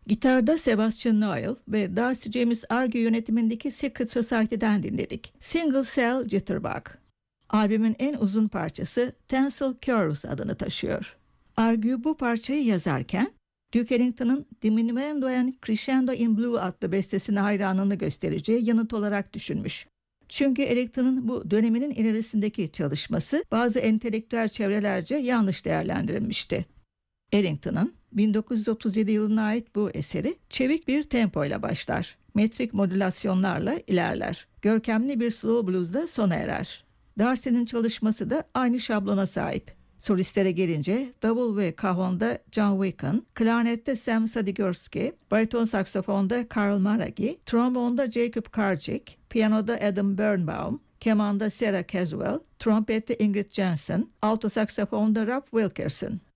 Gitarda Sebastian Noel ve Darcy James Argue yönetimindeki Secret Society'den dinledik. Single Cell Jitterbug. Albümün en uzun parçası Tinsel Curves adını taşıyor. Argue bu parçayı yazarken Duke Ellington'ın Diminuendo and Crescendo in Blue adlı bestesine hayranlığını göstereceği yanıt olarak düşünmüş. Çünkü Ellington'ın bu döneminin ilerisindeki çalışması bazı entelektüel çevrelerce yanlış değerlendirilmişti. Ellington'ın 1937 yılına ait bu eseri çevik bir tempoyla başlar. Metrik modülasyonlarla ilerler. Görkemli bir slow blues'da sona erer. Darcy'nin çalışması da aynı şablona sahip. Solistlere gelince davul ve kahonda John Wicken, klarnette Sam Sadigorski, bariton saksafonda Carl Maraghi, trombonda Jacob Karcik, piyanoda Adam Birnbaum, kemanda Sarah Caswell, trompette Ingrid Jensen, alto saksafonda Ralph Wilkerson.